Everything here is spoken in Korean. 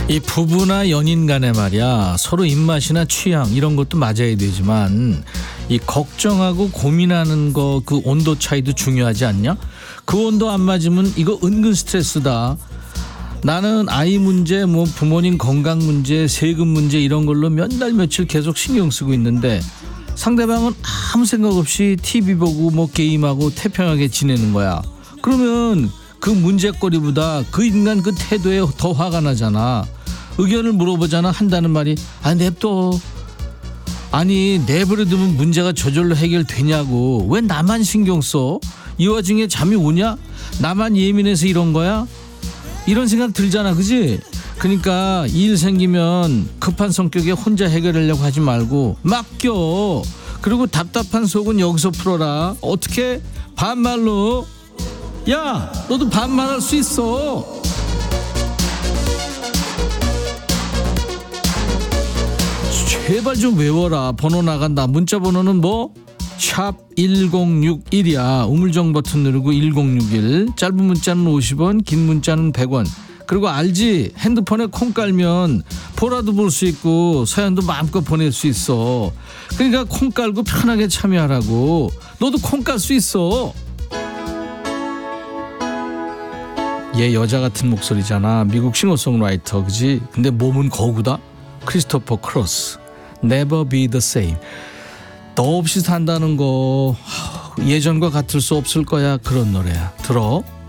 이 부부나 연인 간에 말이야 서로 입맛이나 취향 이런 것도 맞아야 되지만 이 걱정하고 고민하는 거 그 온도 차이도 중요하지 않냐? 그 온도 안 맞으면 이거 은근 스트레스다. 나는 아이 문제, 뭐 부모님 건강 문제, 세금 문제 이런 걸로 몇 달 며칠 계속 신경 쓰고 있는데 상대방은 아무 생각 없이 TV 보고 뭐 게임하고 태평하게 지내는 거야. 그러면 그 문제거리보다 그 인간 그 태도에 더 화가 나잖아. 의견을 물어보잖아. 한다는 말이 냅둬. 아니 내버려두면 문제가 저절로 해결되냐고. 왜 나만 신경 써? 이 와중에 잠이 오냐? 나만 예민해서 이런 거야? 이런 생각 들잖아, 그지? 그러니까 일 생기면 급한 성격에 혼자 해결하려고 하지 말고 맡겨. 그리고 답답한 속은 여기서 풀어라. 어떻게? 반말로. 야, 너도 반말할 수 있어. 제발 좀 외워라. 번호 나간다. 문자 번호는 뭐? 샵 1061이야. 우물정 버튼 누르고 1061. 짧은 문자는 50원, 긴 문자는 100원. 그리고 알지? 핸드폰에 콩 깔면 보라도 볼 수 있고 사연도 마음껏 보낼 수 있어. 그러니까 콩 깔고 편하게 참여하라고. 너도 콩 깔 수 있어. 얘 여자 같은 목소리잖아. 미국 싱어송라이터, 그지? 근데 몸은 거구다. 크리스토퍼 크로스. Never be the same. 너 없이 산다는 거 예전과 같을 수 없을 거야. 그런 노래야. 들어.